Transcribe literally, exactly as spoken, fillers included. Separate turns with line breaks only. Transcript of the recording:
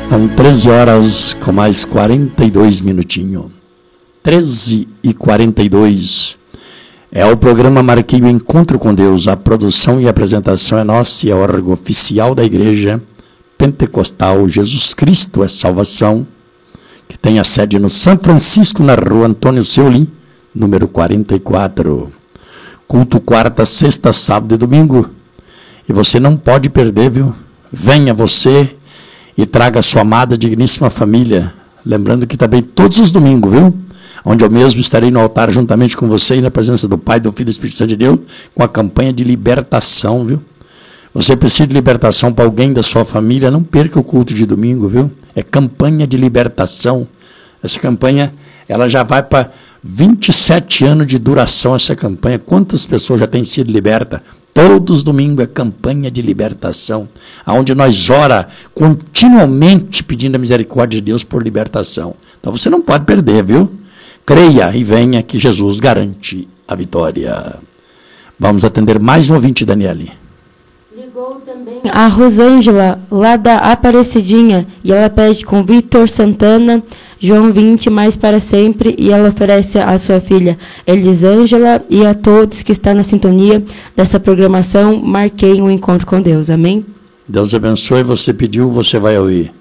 São treze horas com mais quarenta e dois minutinhos. treze e quarenta e dois. É o programa Marquei o Encontro com Deus. A produção e a apresentação é nossa e é órgão oficial da Igreja Pentecostal Jesus Cristo é Salvação, que tem a sede no São Francisco, na rua Antônio Seuli, número quarenta e quatro. Culto quarta, sexta, sábado e domingo. E você não pode perder, viu? Venha você e traga a sua amada, digníssima família. Lembrando que também todos os domingos, viu? Onde eu mesmo estarei no altar juntamente com você e na presença do Pai, do Filho e do Espírito Santo de Deus, com a campanha de libertação, viu? Você precisa de libertação para alguém da sua família, não perca o culto de domingo, viu? É campanha de libertação. Essa campanha, ela já vai para vinte e sete anos de duração, essa campanha. Quantas pessoas já têm sido libertas? Todos os domingos é campanha de libertação, onde nós ora continuamente pedindo a misericórdia de Deus por libertação. Então você não pode perder, viu? Creia e venha que Jesus garante a vitória. Vamos atender mais um ouvinte, Daniele.
Ligou também a Rosângela, lá da Aparecidinha, e ela pede com Vitor Santana, João vinte, mais para sempre, e ela oferece à sua filha Elisângela e a todos que estão na sintonia dessa programação. Marquei um encontro com Deus. Amém?
Deus abençoe. Você pediu, você vai ouvir.